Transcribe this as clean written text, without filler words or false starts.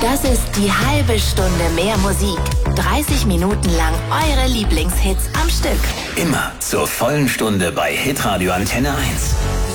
Das ist die halbe Stunde mehr Musik. 30 Minuten lang eure Lieblingshits am Stück. Immer zur vollen Stunde bei Hitradio Antenne 1.